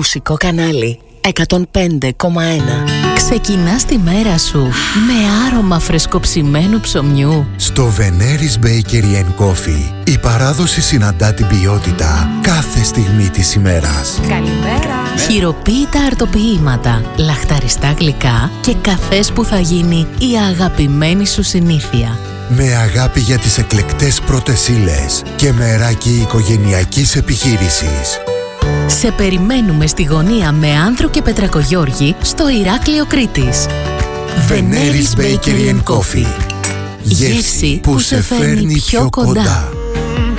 Μουσικό κανάλι 105,1. Ξεκινάς τη μέρα σου με άρωμα φρεσκοψημένου ψωμιού. Στο Veneris Bakery & Coffee η παράδοση συναντά την ποιότητα κάθε στιγμή της ημέρας. Καλημέρα. Χειροποίητα αρτοποιήματα, λαχταριστά γλυκά και καφές που θα γίνει η αγαπημένη σου συνήθεια. Με αγάπη για τις εκλεκτές πρώτες ύλες και μεράκι οικογενειακής επιχείρησης. Σε περιμένουμε στη γωνία με Άνδρο και Πετρακογιώργη στο Ηράκλειο Κρήτης. Veneris Bakery & Coffee. Γεύση που σε φέρνει πιο κοντά.